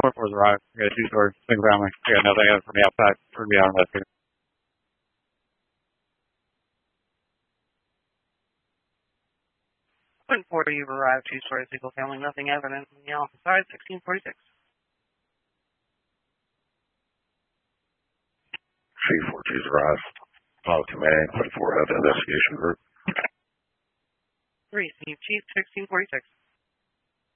4-4's arrived. We got a two-story single family. We got nothing else from the outside. We're going to be out on that too. 140, you've arrived, two-story single family, nothing evident on the outside, 1646. C-42's arrived. Follow command, 24 health investigation group. 3, Chief 1646.